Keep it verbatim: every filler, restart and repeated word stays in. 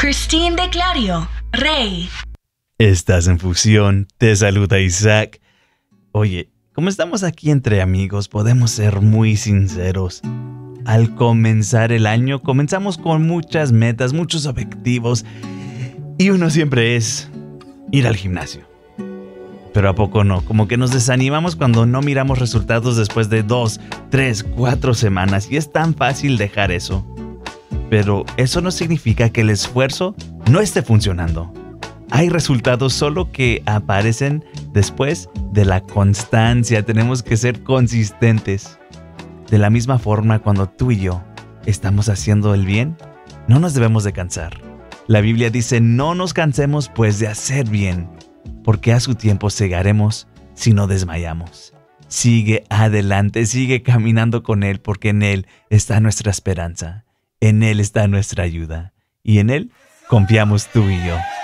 Christine de Clario, Rey. Estás en Fusión, te saluda Isaac. Oye, como estamos aquí entre amigos, podemos ser muy sinceros. Al comenzar el año, comenzamos con muchas metas, muchos objetivos, y uno siempre es ir al gimnasio. Pero ¿a poco no? Como que nos desanimamos cuando no miramos resultados después de dos, tres, cuatro semanas, y es tan fácil dejar eso. Pero eso no significa que el esfuerzo no esté funcionando. Hay resultados solo que aparecen después de la constancia. Tenemos que ser consistentes. De la misma forma, cuando tú y yo estamos haciendo el bien, no nos debemos de cansar. La Biblia dice, no nos cansemos pues de hacer bien, porque a su tiempo segaremos si no desmayamos. Sigue adelante, sigue caminando con Él, porque en Él está nuestra esperanza. En Él está nuestra ayuda. Y en Él confiamos tú y yo.